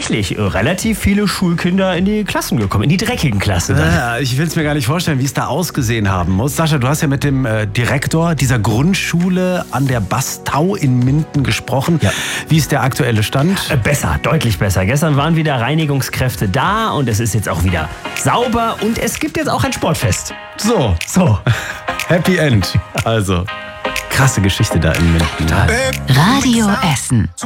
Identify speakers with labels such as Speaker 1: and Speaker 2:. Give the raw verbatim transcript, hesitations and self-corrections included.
Speaker 1: tatsächlich relativ viele Schulkinder in die Klassen gekommen, in die dreckigen Klassen.
Speaker 2: Ja, ich will es mir gar nicht vorstellen, wie es da ausgesehen haben muss. Sascha, du hast ja mit dem äh, Direktor dieser Grundschule an der Bastau in Minden gesprochen.
Speaker 1: Ja.
Speaker 2: Wie ist der aktuelle Stand?
Speaker 1: Äh, besser, deutlich besser. Gestern waren wieder Reinigungskräfte da und es ist jetzt auch wieder sauber und es gibt jetzt auch ein Sportfest.
Speaker 2: So,
Speaker 1: So.
Speaker 2: Happy End. Also, krasse Geschichte da in Minden.
Speaker 3: Radio Essen.